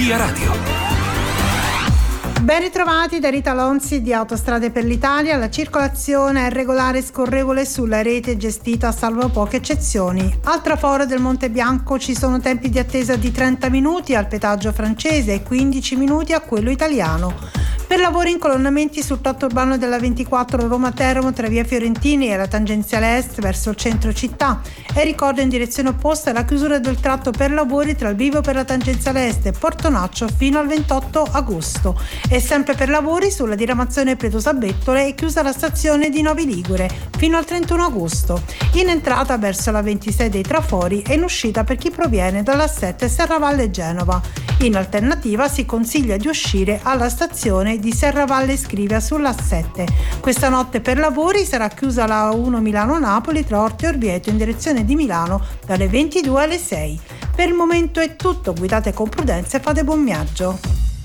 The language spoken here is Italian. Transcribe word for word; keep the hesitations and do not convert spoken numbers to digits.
Via Radio. Ben ritrovati da Rita Lonzi di Autostrade per l'Italia. La circolazione è regolare e scorrevole sulla rete gestita salvo poche eccezioni. Al traforo del Monte Bianco ci sono tempi di attesa di trenta minuti al pedaggio francese e quindici minuti a quello italiano. Per lavori in colonnamenti sul tratto urbano della ventiquattro Roma-Teramo tra via Fiorentini e la tangenziale est verso il centro città, e ricordo in direzione opposta la chiusura del tratto per lavori tra il bivio per la tangenziale est e Portonaccio fino al ventotto agosto. E sempre per lavori sulla diramazione Pretosa-Bettole è chiusa la stazione di Novi Ligure fino al trentuno agosto. In entrata verso la ventisei dei trafori e in uscita per chi proviene dalla sette Serravalle Genova. In alternativa si consiglia di uscire alla stazione di Serravalle Scrivia sulla sette. Questa notte per lavori sarà chiusa la A uno Milano-Napoli tra Orte e Orvieto in direzione di Milano dalle ventidue alle sei. Per il momento è tutto, guidate con prudenza e fate buon viaggio.